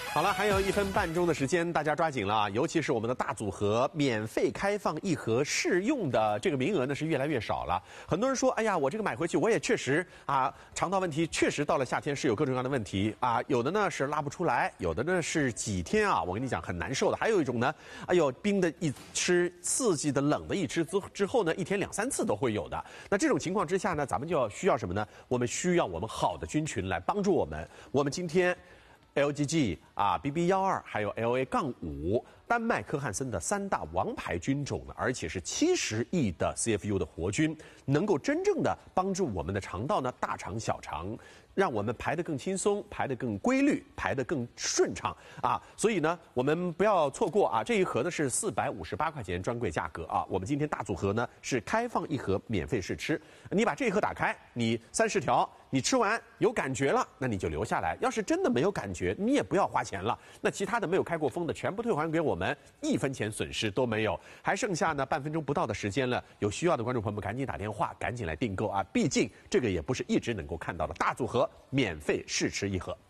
好了，还有1分半钟的时间，大家抓紧了啊！尤其是我们的大组合免费开放1盒试用的这个名额呢是越来越少了。很多人说，哎呀，我这个买回去，我也确实啊，肠道问题确实到了夏天是有各种各样的问题啊，有的呢是拉不出来，有的呢是几天啊，我跟你讲很难受的，还有一种呢，哎呦，冰的一吃，刺激的冷的一吃之后呢，1天2、3次都会有的。那这种情况之下呢，咱们就需要什么呢？我们需要我们好的菌群来帮助我们。我们今天。LGG 啊 ，BB12还有 LA-5，丹麦科汉森的3大王牌菌种呢，而且是70亿的 CFU 的活菌，能够真正的帮助我们的肠道呢，大肠、小肠，让我们排得更轻松，排得更规律，排得更顺畅啊！所以呢，我们不要错过啊！这一盒呢是458块钱专柜价格啊！我们今天大组合呢是开放1盒免费试吃，你把这一盒打开，你30条。你吃完有感觉了，那你就留下来。要是真的没有感觉，你也不要花钱了。那其他的没有开过封的，全部退还给我们，1分钱损失都没有。还剩下呢半分钟不到的时间了，有需要的观众朋友们赶紧打电话，赶紧来订购啊！毕竟这个也不是一直能够看到的大组合，免费试吃1盒。